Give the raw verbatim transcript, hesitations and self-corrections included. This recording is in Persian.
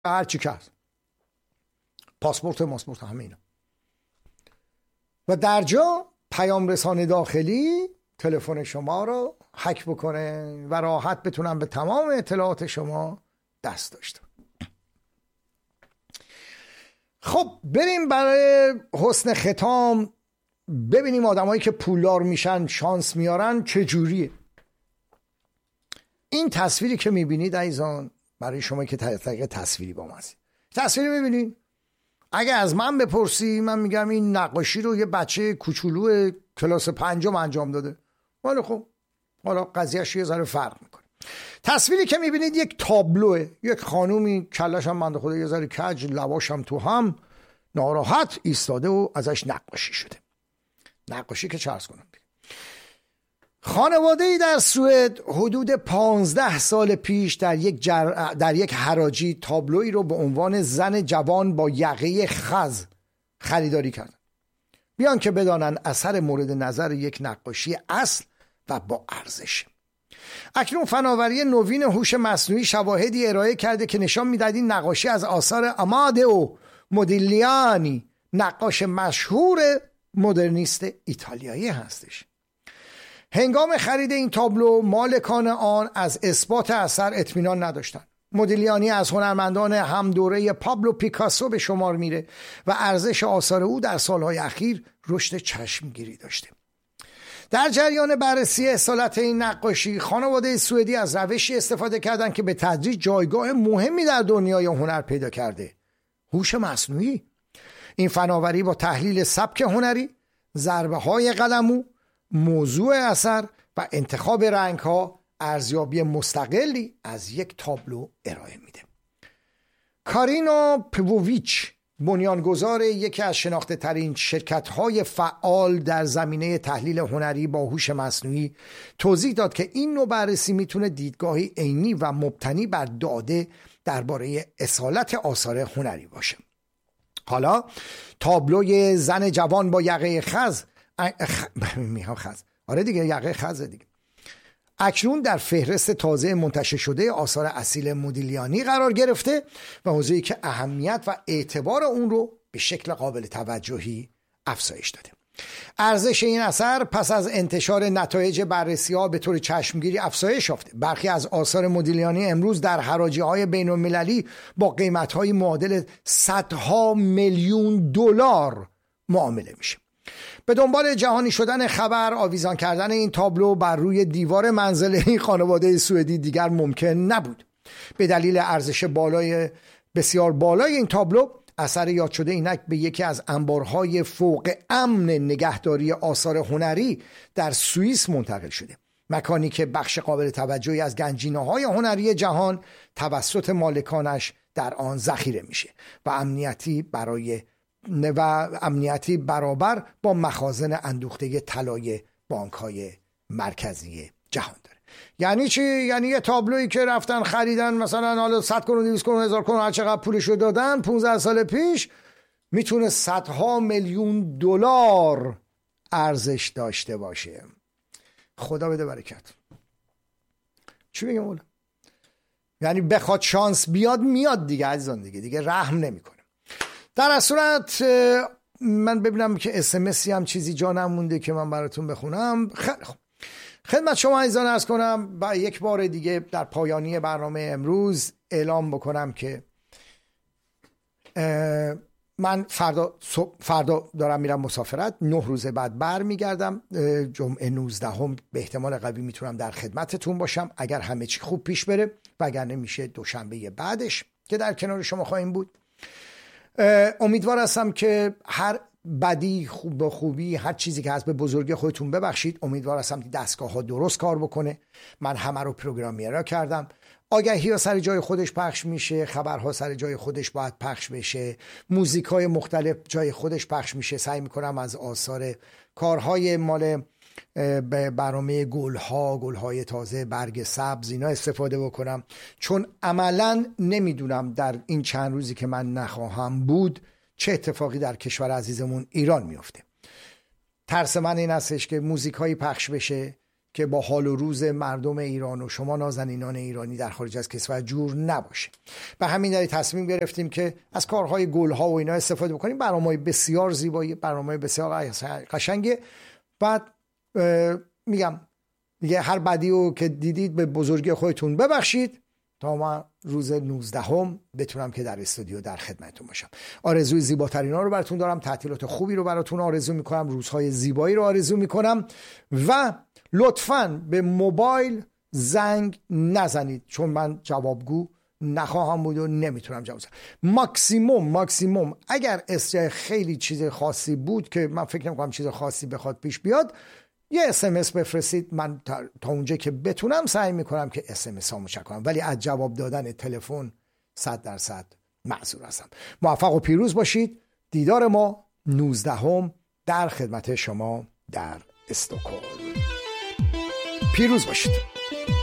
هر چی که هست، پاسپورت ماسپورت همه اینا. و در جا پیام رسان داخلی تلفن شما رو هک بکنه و راحت بتونن به تمام اطلاعات شما دست داشته. خب بریم برای حسن ختام ببینیم آدمایی که پولدار میشن شانس میارن چجوریه. این تصویری که میبینید عزیزان، برای شما که طریق تصویری با ما هستید، تصویری میبینید. اگه از من بپرسی من میگم این نقاشی رو یه بچه کوچولو کلاس پنجم انجام داده. ولی خب حالا قضیهش یه ذره فرق میکنه. تصویری که میبینید یک تابلوه، یک خانومی کلش هم بنده خدا یه ذره کج، لباش هم تو هم، ناراحت ایستاده و ازش نقاشی شده. نقاشی که چه عرض کنم. خانواده‌ای در سوئد حدود پانزده سال پیش در یک جر... در یک حراجی تابلویی رو به عنوان زن جوان با یقه خز خریداری کردند، بیان که بدانن اثر مورد نظر یک نقاشی اصل و با ارزش. اکنون فناوری نوین هوش مصنوعی شواهدی ارائه کرده که نشان می‌دهد این نقاشی از آثار آمادئو مودیلیانی، نقاش مشهور مدرنیست ایتالیایی هستش. هنگام خرید این تابلو مالکان آن از اثبات اثر اطمینان نداشتند. مودیلیانی از هنرمندان هم دوره پابلو پیکاسو به شمار میره و ارزش آثار او در سالهای اخیر رشد چشمگیری داشته. در جریان بررسی اصالت این نقاشی، خانواده سوئدی از روشی استفاده کردند که به تدریج جایگاه مهمی در دنیای هنر پیدا کرده: هوش مصنوعی. این فناوری با تحلیل سبک هنری، ضربه‌های قلمو، موضوع اثر و انتخاب رنگ‌ها ارزیابی مستقلی از یک تابلو ارائه میده. کارینا پوویچ، بنیانگذار یکی از شناخته ترین شرکت‌های فعال در زمینه تحلیل هنری با هوش مصنوعی، توضیح داد که این نوع بررسی میتونه دیدگاهی عینی و مبتنی بر داده درباره اصالت آثار هنری باشه. حالا تابلوی زن جوان با یقه خز اخ... میخوام خز آره دیگه یقه خزه دیگه اکنون در فهرست تازه منتشر شده آثار اصیل مودیلیانی قرار گرفته و موضوعی که اهمیت و اعتبار اون رو به شکل قابل توجهی افزایش داده. ارزش این اثر پس از انتشار نتایج بررسی ها به طور چشمگیری افزایش یافته. برخی از آثار مودیلیانی امروز در حراجی های بین المللی با قیمت های معادل صدها میلیون دلار معامله میشه. به دنبال جهانی شدن خبر، آویزان کردن این تابلو بر روی دیوار منزل این خانواده سوئدی دیگر ممکن نبود. به دلیل ارزش بالای بسیار بالای این تابلو، اثر یاد شده اینک به یکی از انبارهای فوق امن نگهداری آثار هنری در سوئیس منتقل شده، مکانی که بخش قابل توجهی از گنجینه‌های هنری جهان توسط مالکانش در آن ذخیره میشه و امنیتی برای و امنیتی برابر با مخازن اندوخته طلای بانک‌های مرکزی جهان داره. یعنی چی؟ یعنی یه تابلویی که رفتن خریدن مثلا حالا صد کرون دویست کرون هزار کرون هر چقدر پولشو دادن پانزده سال پیش، میتونه صدها میلیون دلار ارزش داشته باشه. خدا بده برکت. چی بگم اولا؟ یعنی بخواد شانس بیاد میاد دیگه عزیزان، دیگه دیگه رحم نمیکنه. در صورت من ببینم که اس ام اسی هم چیزی جا نمونده که من براتون بخونم. خیلی خوب، خدمت شما عزیزان عرض کنم و یک بار دیگه در پایانی برنامه امروز اعلام بکنم که من فردا فردا دارم میرم مسافرت، نه روز بعد بر میگردم. جمعه نوزدهم به احتمال قوی میتونم در خدمتتون باشم اگر همه چی خوب پیش بره، وگرنه میشه دوشنبه بعدش که در کنار شما خواهیم بود. امیدوار هستم که هر بدی خوب به خوبی، هر چیزی که هست به بزرگی خودتون ببخشید. امیدوار هستم که دستگاه ها درست کار بکنه. من همه رو پروگرامیرا کردم. آگهی ها سر جای خودش پخش میشه، خبرها سر جای خودش باید پخش بشه، موزیک های مختلف جای خودش پخش میشه. سعی میکنم از آثار کارهای مال به برنامه گلها، گلهای تازه، برگ سبز اینا استفاده بکنم، چون عملا نمیدونم در این چند روزی که من نخواهم بود چه اتفاقی در کشور عزیزمون ایران میفته. ترس من این هستش که موزیک هایی پخش بشه که با حال و روز مردم ایران و شما نازنینان ایرانی در خارج از کشور جور نباشه. به همین دلیل تصمیم گرفتیم که از کارهای گلها و اینا استفاده بکنیم. برنامه‌های بسیار زیبایی، برنامه‌های بسیار قشنگه. بعد میگم دیگه هر بدیو که دیدید به بزرگی خودتون ببخشید تا من روز نوزدهم بتونم که در استودیو در خدمتتون باشم. آرزوی زیباترین ها رو براتون دارم، تعطیلات خوبی رو براتون آرزو میکنم، روزهای زیبایی رو آرزو میکنم و لطفاً به موبایل زنگ نزنید چون من جوابگو نخواهم بود و نمیتونم جواب بدم. ماکسیموم ماکسیموم اگر اسم خیلی چیز خاصی بود که من فکر نمی‌کنم چیز خاصی بخواد پیش بیاد، یه اس ام اس بفرستید. من تا اونجا که بتونم سعی میکنم که اس ام اس هامو چک کنم، ولی از جواب دادن تلفن صد درصد معذور هستم. موفق و پیروز باشید. دیدار ما نوزدهم در خدمت شما در استکهلم. پیروز باشید.